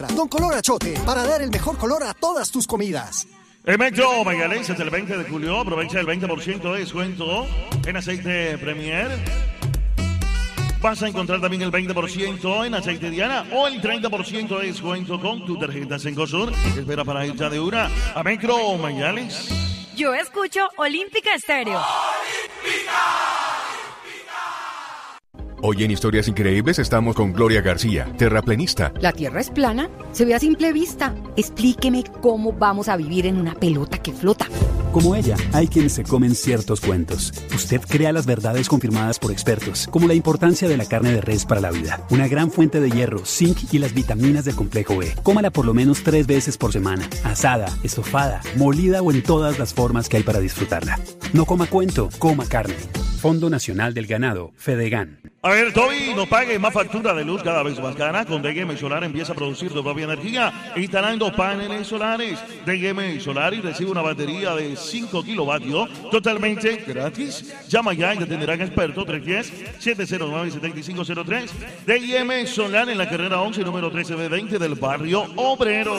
Con Color Achote, para dar el mejor color a todas tus comidas. En Metro Mayales, hasta el 20 de julio, aprovecha el 20% de descuento en aceite Premier. Vas a encontrar también el 20% en aceite Diana o el 30% de descuento con tu tarjeta Cencosud. Espera para ir ya de una a Metro Mayales. Yo escucho Olímpica Estéreo. Hoy en Historias Increíbles estamos con Gloria García, terraplenista. ¿La Tierra es plana? Se ve a simple vista. Explíqueme cómo vamos a vivir en una pelota que flota. Como ella, hay quienes se comen ciertos cuentos. Usted crea las verdades confirmadas por expertos, como la importancia de la carne de res para la vida. Una gran fuente de hierro, zinc y las vitaminas del complejo B. Cómala por lo menos 3 veces por semana. Asada, estofada, molida o en todas las formas que hay para disfrutarla. No coma cuento, coma carne. Fondo Nacional del Ganado, Fedegan. A ver, Toby, no pague más factura de luz cada vez más cara. Con DGM Solar empieza a producir tu propia energía instalando paneles solares. DGM Solar y recibe una batería de 5 kilovatios totalmente gratis. Llama ya y te tendrán experto 310-709-7503. DGM Solar en la carrera 11, número 13B20 del barrio Obrero.